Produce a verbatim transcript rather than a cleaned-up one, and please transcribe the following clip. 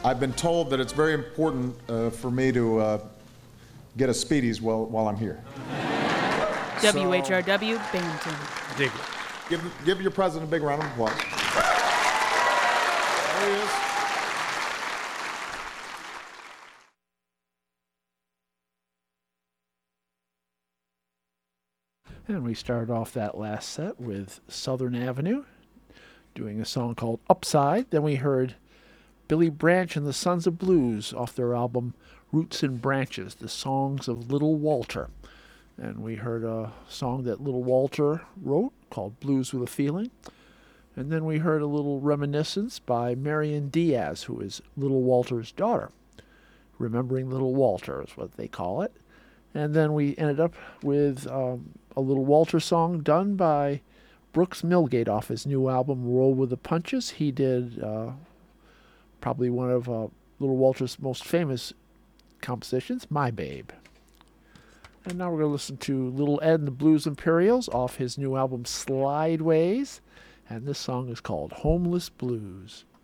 I've been told that it's very important uh, for me to uh, get a Speedies while, while I'm here. W H R W, Binghamton. Dig it. Give, give your president a big round of applause. There he is. And we started off that last set with Southern Avenue, doing a song called Upside. Then we heard Billy Branch and the Sons of Blues off their album Roots and Branches, the songs of Little Walter. And we heard a song that Little Walter wrote called Blues with a Feeling. And then we heard a little reminiscence by Marion Diaz, who is Little Walter's daughter. Remembering Little Walter is what they call it. And then we ended up with um, a Little Walter song done by Brooks Milgate off his new album, Roll with the Punches. He did uh, probably one of uh, Little Walter's most famous compositions, My Babe. And now we're going to listen to Little Ed and the Blues Imperials off his new album, Slideways. And this song is called Homeless Blues.